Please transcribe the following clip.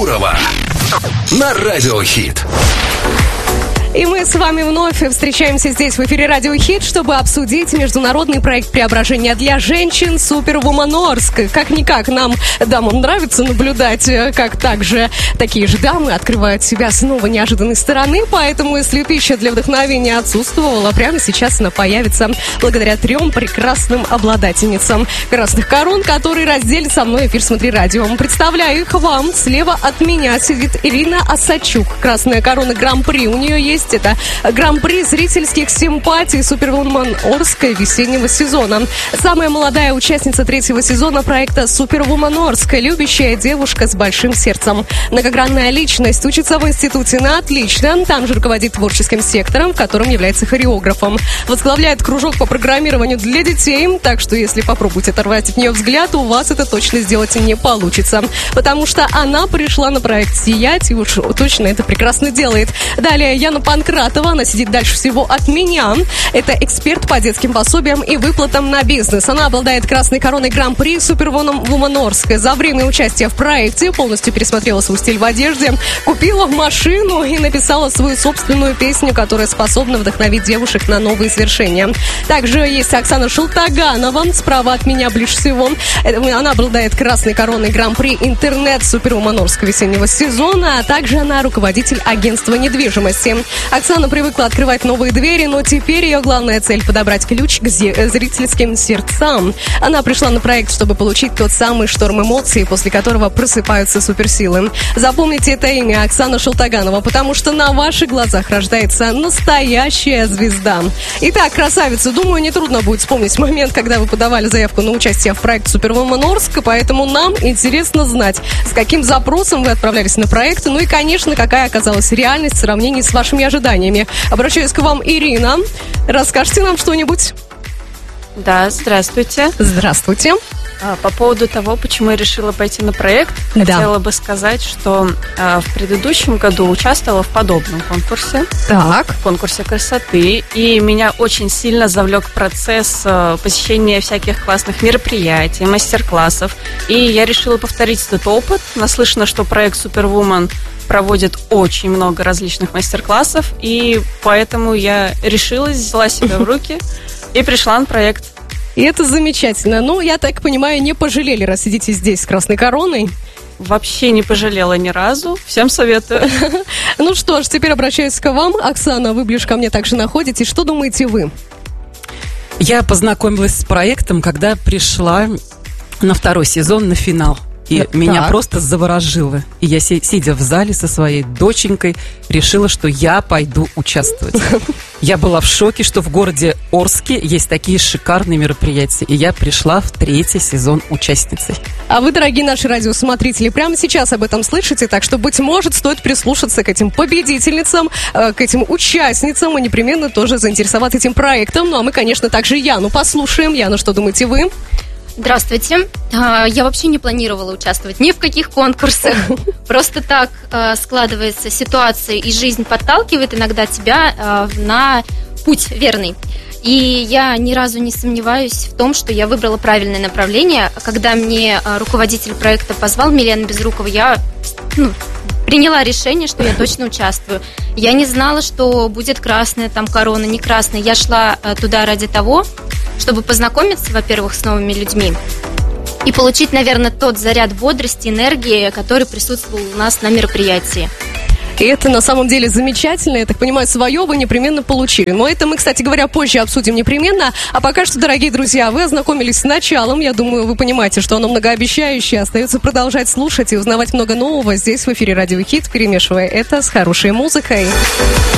Гурова на Радио Хит. И мы с вами вновь встречаемся здесь в эфире Радио Хит, чтобы обсудить международный проект преображения для женщин Superwoman Орск. Как-никак нам, дамам, нравится наблюдать, как также такие же дамы открывают себя с новой неожиданной стороны. Поэтому, если пища для вдохновения отсутствовала, прямо сейчас она появится благодаря 3 прекрасным обладательницам красных корон, которые разделят со мной эфир «Смотри радио». Представляю их вам. Слева от меня сидит Ирина Осадчук. Красная корона Гран-при у нее есть. Это Гран-при зрительских симпатий Superwoman Орска весеннего сезона. Самая молодая участница 3-го сезона проекта Superwoman Орска, любящая девушка с большим сердцем. Многогранная личность, учится в институте на отлично, там же руководит творческим сектором, в котором является хореографом. Возглавляет кружок по программированию для детей, так что если попробуете оторвать от нее взгляд, у вас это точно сделать не получится. Потому что она пришла на проект сиять, и уж точно это прекрасно делает. Далее Яна Панкратова, она сидит дальше всего от меня. Это эксперт по детским пособиям и выплатам на бизнес. Она обладает красной короной Гран-при Superwoman Орск. За время участия в проекте полностью пересмотрела свой стиль в одежде, купила машину и написала свою собственную песню, которая способна вдохновить девушек на новые свершения. Также есть Оксана Шултаганова, справа от меня ближе всего. Она обладает красной короной Гран-при Интернет Superwoman Орск весеннего сезона, а также она руководитель агентства недвижимости. Оксана привыкла открывать новые двери, но теперь ее главная цель — подобрать ключ к зрительским сердцам. Она пришла на проект, чтобы получить тот самый шторм эмоций, после которого просыпаются суперсилы. Запомните это имя — Оксана Шултаганова, потому что на ваших глазах рождается настоящая звезда. Итак, красавица, думаю, нетрудно будет вспомнить момент, когда вы подавали заявку на участие в проекте Superwoman Орск, поэтому нам интересно знать, с каким запросом вы отправлялись на проект, ну и, конечно, какая оказалась реальность в сравнении с вашими ожиданиями. Обращаюсь к вам, Ирина. Расскажите нам что-нибудь. Да, здравствуйте. Здравствуйте. По поводу того, почему я решила пойти на проект, хотела бы сказать, что в предыдущем году участвовала в подобном конкурсе. Так. В конкурсе красоты. И меня очень сильно завлек процесс посещения всяких классных мероприятий, мастер-классов. И я решила повторить этот опыт. Наслышана, что проект Superwoman проводит очень много различных мастер-классов. И поэтому я решилась, взяла себя в руки и пришла на проект. И это замечательно. Ну, я так понимаю, не пожалели, раз сидите здесь с красной короной. Вообще не пожалела ни разу. Всем советую. Ну что ж, теперь обращаюсь к вам. Оксана, вы ближе ко мне также находитесь. Что думаете вы? Я познакомилась с проектом, когда пришла на 2-й сезон, на финал. И меня просто заворожило. И я, сидя в зале со своей доченькой, решила, что я пойду участвовать. Я была в шоке, что в городе Орске есть такие шикарные мероприятия. И я пришла в 3-й сезон участницей. А вы, дорогие наши радиосмотрители, прямо сейчас об этом слышите. Так что, быть может, стоит прислушаться к этим победительницам, к этим участницам и непременно тоже заинтересоваться этим проектом. Ну, а мы, конечно, также Яну послушаем. Яна, что думаете вы? Здравствуйте. Я вообще не планировала участвовать ни в каких конкурсах. Просто так складывается ситуация, и жизнь подталкивает иногда тебя на путь верный. И я ни разу не сомневаюсь в том, что я выбрала правильное направление. Когда мне руководитель проекта позвал, Милена Безрукова, я приняла решение, что я точно участвую. Я не знала, что будет красная там корона, не красная. Я шла туда ради того, чтобы познакомиться, во-первых, с новыми людьми и получить, наверное, тот заряд бодрости, энергии, который присутствовал у нас на мероприятии. И это на самом деле замечательно. Я так понимаю, свое вы непременно получили. Но это мы, кстати говоря, позже обсудим непременно. А пока что, дорогие друзья, вы ознакомились с началом. Я думаю, вы понимаете, что оно многообещающее. Остается продолжать слушать и узнавать много нового здесь в эфире Радио Хит, перемешивая это с хорошей музыкой.